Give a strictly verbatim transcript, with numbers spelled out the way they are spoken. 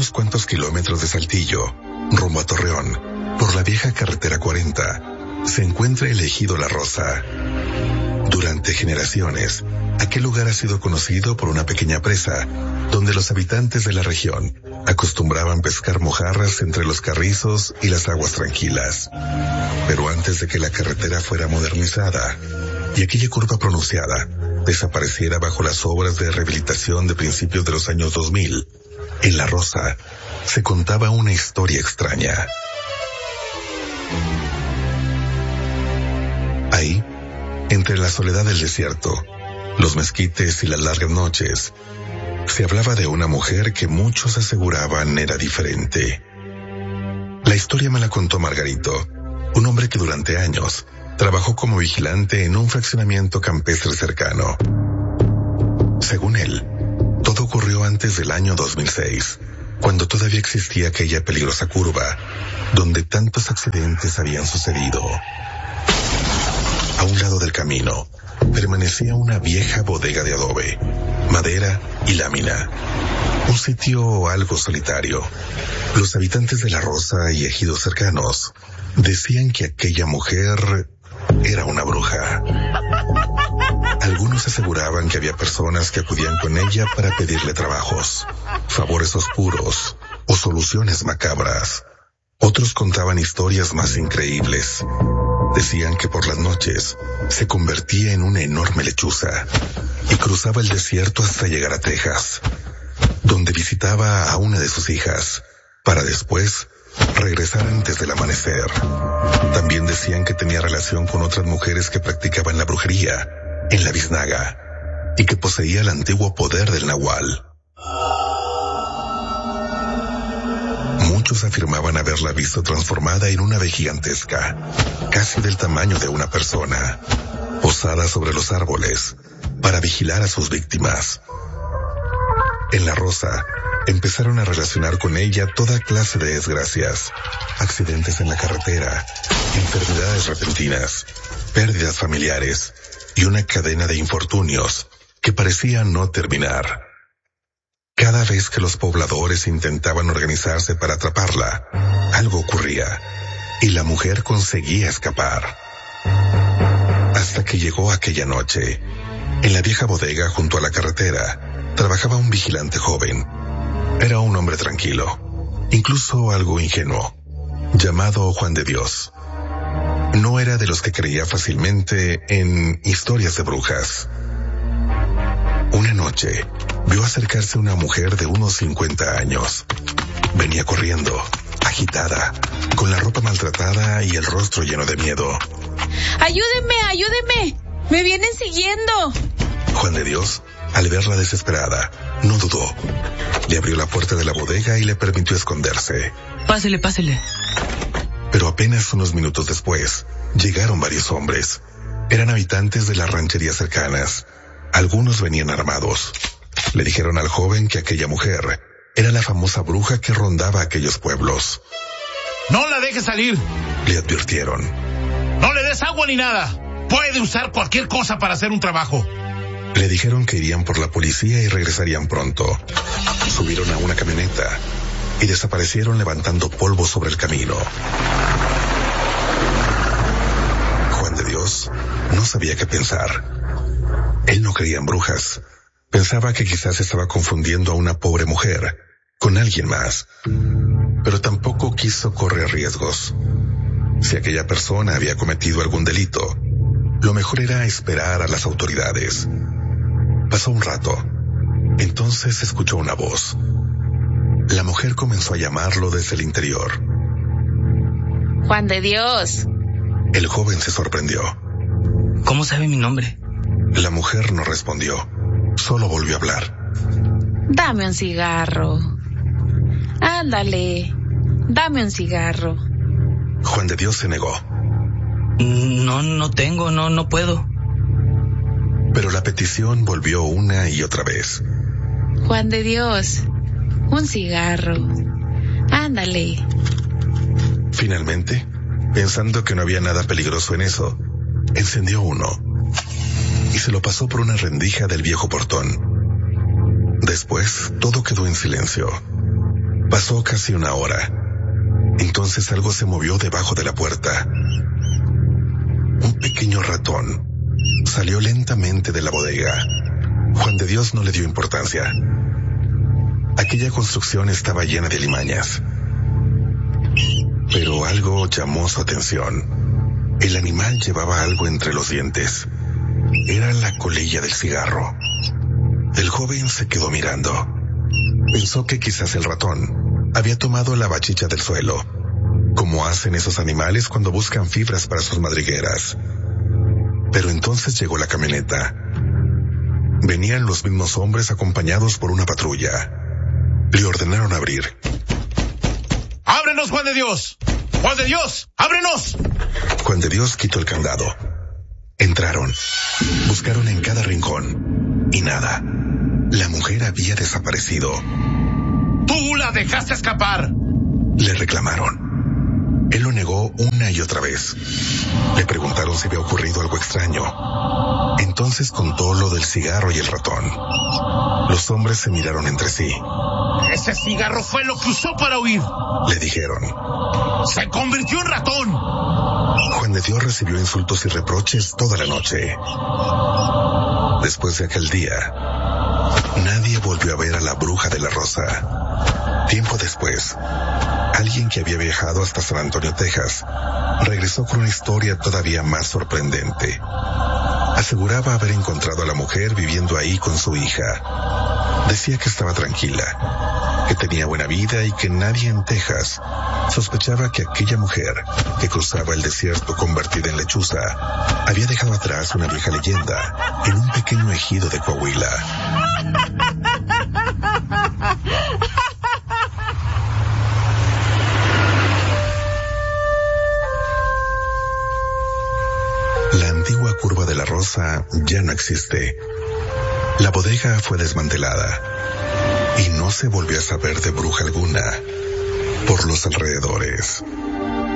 unos cuantos kilómetros de Saltillo, rumbo a Torreón, por la vieja carretera cuarenta, se encuentra el ejido La Rosa. Durante generaciones, aquel lugar ha sido conocido por una pequeña presa, donde los habitantes de la región acostumbraban pescar mojarras entre los carrizos y las aguas tranquilas. Pero antes de que la carretera fuera modernizada y aquella curva pronunciada desapareciera bajo las obras de rehabilitación de principios de los años dos mil, en La Rosa se contaba una historia extraña. Ahí, entre la soledad del desierto, los mezquites y las largas noches, se hablaba de una mujer que muchos aseguraban era diferente. La historia me la contó Margarito, un hombre que durante años trabajó como vigilante en un fraccionamiento campestre cercano. Según él, todo ocurrió antes del año dos mil seis, cuando todavía existía aquella peligrosa curva, donde tantos accidentes habían sucedido. A un lado del camino, permanecía una vieja bodega de adobe, madera y lámina. Un sitio algo solitario. Los habitantes de La Rosa y ejidos cercanos decían que aquella mujer era una bruja. Algunos aseguraban que había personas que acudían con ella para pedirle trabajos, favores oscuros o soluciones macabras. Otros contaban historias más increíbles. Decían que por las noches se convertía en una enorme lechuza y cruzaba el desierto hasta llegar a Texas, donde visitaba a una de sus hijas, para después regresar antes del amanecer. También decían que tenía relación con otras mujeres que practicaban la brujería en la biznaga y que poseía el antiguo poder del nahual. Muchos afirmaban haberla visto transformada en una ave gigantesca, casi del tamaño de una persona, posada sobre los árboles para vigilar a sus víctimas. En La Rosa empezaron a relacionar con ella toda clase de desgracias, accidentes en la carretera, enfermedades repentinas, pérdidas familiares y una cadena de infortunios que parecía no terminar. Cada vez que los pobladores intentaban organizarse para atraparla, algo ocurría y la mujer conseguía escapar. Hasta que llegó aquella noche. En la vieja bodega junto a la carretera trabajaba un vigilante joven. Era un hombre tranquilo, incluso algo ingenuo, llamado Juan de Dios. No era de los que creía fácilmente en historias de brujas. Una noche vio acercarse una mujer de unos cincuenta años. Venía corriendo, agitada, con la ropa maltratada y el rostro lleno de miedo. ¡Ayúdenme, ayúdenme! ¡Me vienen siguiendo! Juan de Dios, al verla desesperada, no dudó. Le abrió la puerta de la bodega y le permitió esconderse. Pásele, pásele. Pero apenas unos minutos después, llegaron varios hombres. Eran habitantes de las rancherías cercanas. Algunos venían armados. Le dijeron al joven que aquella mujer era la famosa bruja que rondaba aquellos pueblos. ¡No la dejes salir!, le advirtieron. ¡No le des agua ni nada! Puede usar cualquier cosa para hacer un trabajo. Le dijeron que irían por la policía y regresarían pronto. Subieron a una camioneta y desaparecieron levantando polvo sobre el camino. Juan de Dios no sabía qué pensar. Él no creía en brujas. Pensaba que quizás estaba confundiendo a una pobre mujer con alguien más. Pero tampoco quiso correr riesgos. Si aquella persona había cometido algún delito, lo mejor era esperar a las autoridades. Pasó un rato. Entonces escuchó una voz. La mujer comenzó a llamarlo desde el interior. Juan de Dios. El joven se sorprendió. ¿Cómo sabe mi nombre? La mujer no respondió. Solo volvió a hablar. Dame un cigarro. Ándale. Dame un cigarro. Juan de Dios se negó. No, no tengo, no, no puedo. Pero la petición volvió una y otra vez. Juan de Dios, un cigarro. Ándale. Finalmente, pensando que no había nada peligroso en eso, encendió uno y se lo pasó por una rendija del viejo portón. Después, todo quedó en silencio. Pasó casi una hora. Entonces algo se movió debajo de la puerta. Un pequeño ratón salió lentamente de la bodega. Juan de Dios no le dio importancia. Aquella construcción estaba llena de alimañas. Pero algo llamó su atención. El animal llevaba algo entre los dientes. Era la colilla del cigarro. El joven se quedó mirando. Pensó que quizás el ratón había tomado la bachicha del suelo, como hacen esos animales cuando buscan fibras para sus madrigueras. Pero entonces llegó la camioneta. Venían los mismos hombres acompañados por una patrulla. Le ordenaron abrir. ¡Ábrenos, Juan de Dios! ¡Juan de Dios! ¡Ábrenos! Juan de Dios quitó el candado. Entraron. Buscaron en cada rincón. Y nada. La mujer había desaparecido. ¡Tú la dejaste escapar! Le reclamaron. Él lo negó una y otra vez. Le preguntaron si había ocurrido algo extraño. Entonces contó lo del cigarro y el ratón. Los hombres se miraron entre sí. ¡Ese cigarro fue lo que usó para huir!, le dijeron. ¡Se convirtió en ratón! Juan de Dios recibió insultos y reproches toda la noche. Después de aquel día, nadie volvió a ver a la bruja de la Rosa. Tiempo después, alguien que había viajado hasta San Antonio, Texas, regresó con una historia todavía más sorprendente. Aseguraba haber encontrado a la mujer viviendo ahí con su hija. Decía que estaba tranquila, que tenía buena vida y que nadie en Texas sospechaba que aquella mujer que cruzaba el desierto convertida en lechuza había dejado atrás una vieja leyenda en un pequeño ejido de Coahuila. La antigua curva de la Rosa ya no existe. La bodega fue desmantelada y no se volvió a saber de bruja alguna por los alrededores.